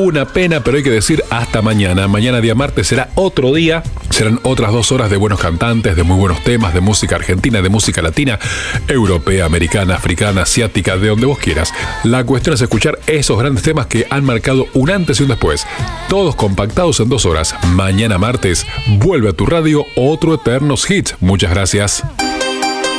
Una pena, pero hay que decir hasta mañana. Mañana, día martes, será otro día. Serán otras 2 horas de buenos cantantes, de muy buenos temas, de música argentina, de música latina, europea, americana, africana, asiática, de donde vos quieras. La cuestión es escuchar esos grandes temas que han marcado un antes y un después. Todos compactados en 2 horas. Mañana martes, vuelve a tu radio otro Eternos Hits. Muchas gracias.